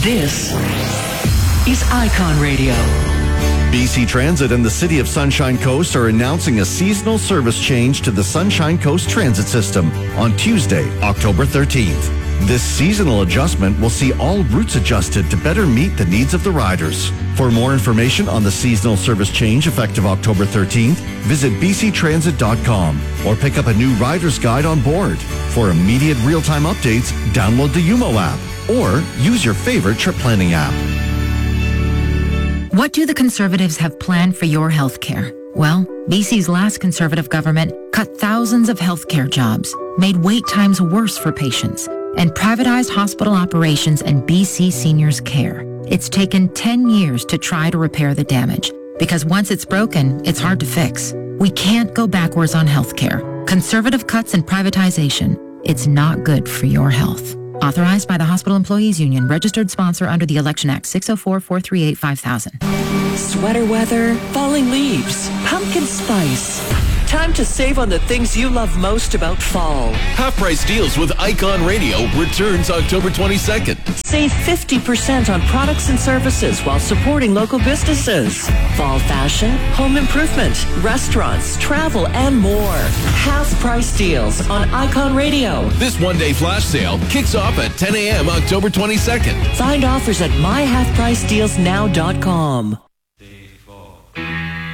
This is Icon Radio. BC Transit and the City of Sunshine Coast are announcing a seasonal service change to the Sunshine Coast Transit System on Tuesday, October 13th. This seasonal adjustment will see all routes adjusted to better meet the needs of the riders. For more information on the seasonal service change effective October 13th, visit bctransit.com or pick up a new rider's guide on board. For immediate real-time updates, download the UMO app or use your favorite trip planning app. What do the Conservatives have planned for your health care? Well, BC's last Conservative government cut thousands of healthcare jobs, made wait times worse for patients, and privatized hospital operations and BC seniors' care. It's taken 10 years to try to repair the damage, because once it's broken, it's hard to fix. We can't go backwards on healthcare. Conservative cuts and privatization, it's not good for your health. Authorized by the Hospital Employees Union, registered sponsor under the Election Act 604-438-5000. Sweater weather, falling leaves, pumpkin spice. Time to save on the things you love most about fall. Half-price deals with Icon Radio returns October 22nd. Save 50% on products and services while supporting local businesses. Fall fashion, home improvement, restaurants, travel, and more. Half-price deals on Icon Radio. This one-day flash sale kicks off at 10 a.m. October 22nd. Find offers at myhalfpricedealsnow.com.